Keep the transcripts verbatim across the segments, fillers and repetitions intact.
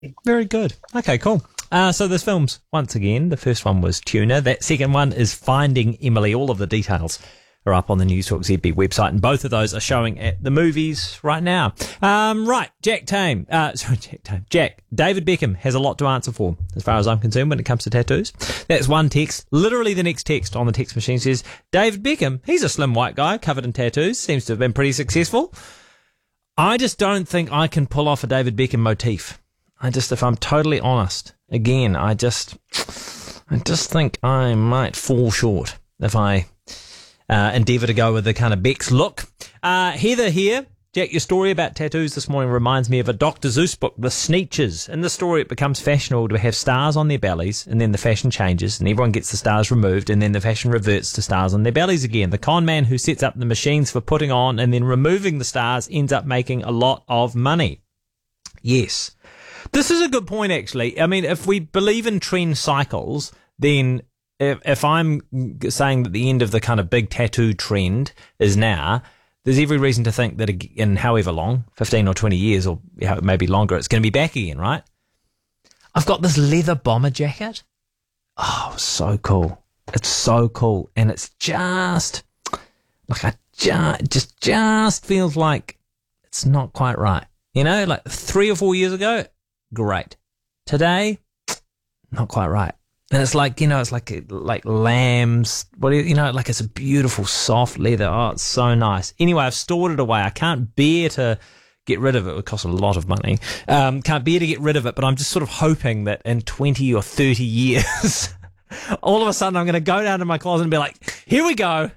Very good. Okay, cool. Uh, so there's films, once again. The first one was Tuna. That second one is Finding Emily. All of the details are up on the News Talk Z B website, and both of those are showing at the movies right now. Um, right, Jack Tame. Uh, sorry, Jack Tame. Jack, David Beckham has a lot to answer for, as far as I'm concerned, when it comes to tattoos. That's one text. Literally the next text on the text machine says, David Beckham, he's a slim white guy covered in tattoos. Seems to have been pretty successful. I just don't think I can pull off a David Beckham motif. I just, if I'm totally honest, again, I just, I just think I might fall short if I uh, endeavour to go with the kind of Beck's look. Uh, Heather here. Jack, your story about tattoos this morning reminds me of a Doctor Seuss book, The Sneetches. In the story, it becomes fashionable to have stars on their bellies, and then the fashion changes, and everyone gets the stars removed, and then the fashion reverts to stars on their bellies again. The con man who sets up the machines for putting on and then removing the stars ends up making a lot of money. Yes. This is a good point, actually. I mean, if we believe in trend cycles, then if, if I'm saying that the end of the kind of big tattoo trend is now, there's every reason to think that in however long, fifteen or twenty years, or maybe longer, it's going to be back again, right? I've got this leather bomber jacket. Oh, so cool. It's so cool. And it's just, like, I just, just, just feels like it's not quite right. You know, like three or four years ago, great. Today, not quite right. And it's like, you know, it's like like lambs. What do you, you know, like it's a beautiful soft leather. Oh, it's so nice. Anyway, I've stored it away. I can't bear to get rid of it. It would cost a lot of money. Um, can't bear to get rid of it, but I'm just sort of hoping that in twenty or thirty years, all of a sudden I'm going to go down to my closet and be like, here we go.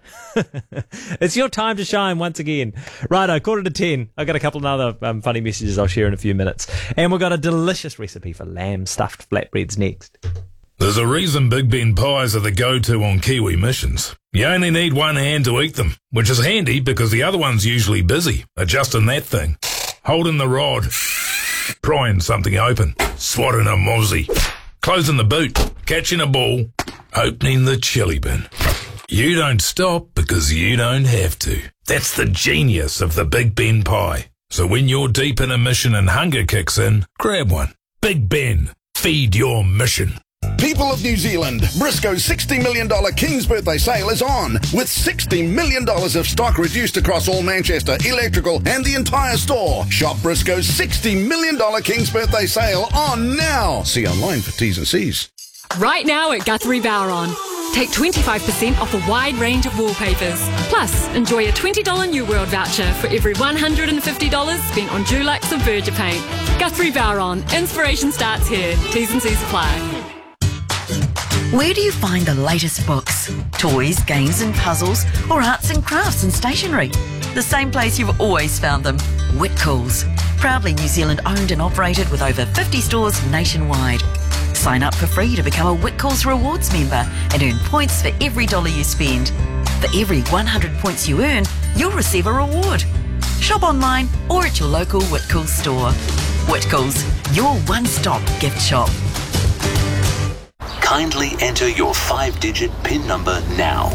It's your time to shine once again. Righto, quarter to ten. I've got a couple of other um, funny messages I'll share in a few minutes. And we've got a delicious recipe for lamb stuffed flatbreads next. There's a reason Big Ben pies are the go-to on Kiwi missions. You only need one hand to eat them, which is handy because the other one's usually busy adjusting that thing, holding the rod, prying something open, swatting a mozzie, closing the boot, catching a ball, opening the chili bin. You don't stop because you don't have to. That's the genius of the Big Ben pie. So when you're deep in a mission and hunger kicks in, grab one. Big Ben, feed your mission. People of New Zealand, Briscoe's sixty million dollars King's Birthday Sale is on, with sixty million dollars of stock reduced across all Manchester, electrical and the entire store. Shop Briscoe's sixty million dollars King's Birthday Sale on now. See online for T's and C's. Right now at Guthrie Bowron. Take twenty-five percent off a wide range of wallpapers. Plus, enjoy a twenty dollars New World voucher for every one hundred fifty dollars spent on Dulux or Verger paint. Guthrie Bowron. Inspiration starts here. T's and C's apply. Where do you find the latest books, toys, games and puzzles, or arts and crafts and stationery? The same place you've always found them, Whitcoulls. Proudly New Zealand owned and operated with over fifty stores nationwide. Sign up for free to become a Whitcoulls Rewards member and earn points for every dollar you spend. For every one hundred points you earn, you'll receive a reward. Shop online or at your local Whitcoulls store. Whitcoulls, your one-stop gift shop. Kindly enter your five-digit PIN number now.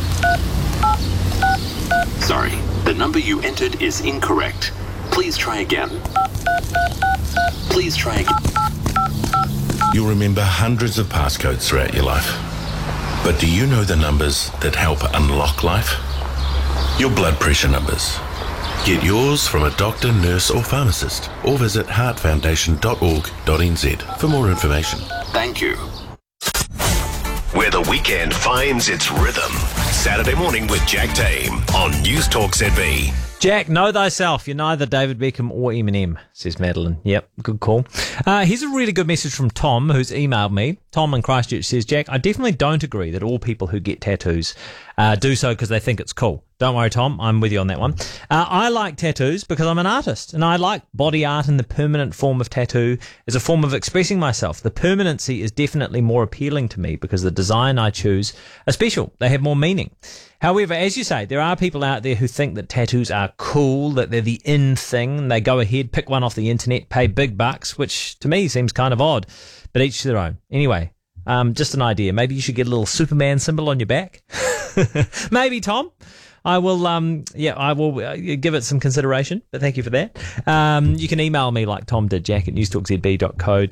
Sorry, the number you entered is incorrect. Please try again. Please try again. You'll remember hundreds of passcodes throughout your life. But do you know the numbers that help unlock life? Your blood pressure numbers. Get yours from a doctor, nurse or pharmacist, or visit heart foundation dot org dot n z for more information. Thank you. Where the weekend finds its rhythm. Saturday morning with Jack Tame on News Talk Z B. Jack, know thyself. You're neither David Beckham or Eminem, says Madeline. Yep, good call. Uh, here's a really good message from Tom, who's emailed me. Tom in Christchurch says, Jack, I definitely don't agree that all people who get tattoos uh, do so because they think it's cool. Don't worry, Tom. I'm with you on that one. Uh, I like tattoos because I'm an artist, and I like body art, and the permanent form of tattoo is a form of expressing myself. The permanency is definitely more appealing to me because the design I choose are special. They have more meaning. However, as you say, there are people out there who think that tattoos are cool, that they're the in thing. They go ahead, pick one off the internet, pay big bucks, which to me seems kind of odd, but each to their own. Anyway, um, just an idea. Maybe you should get a little Superman symbol on your back. Maybe, Tom. I will, um, yeah, I will uh, give it some consideration, but thank you for that. Um, you can email me like Tom did, Jack at newstalk z b dot co